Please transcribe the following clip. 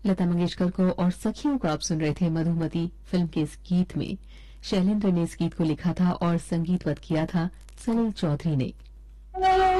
लता मंगेशकर को और सखियों को आप सुन रहे थे मधुमती फिल्म के इस गीत में। शैलेंद्र ने इस गीत को लिखा था और संगीतबद्ध किया था सलील चौधरी ने।